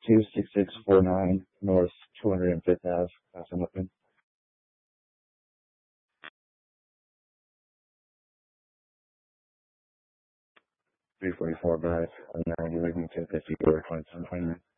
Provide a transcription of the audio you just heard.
26649 North 205th Ave, Castlemaine. 344 back, and now you're leaving 1050 or 2729.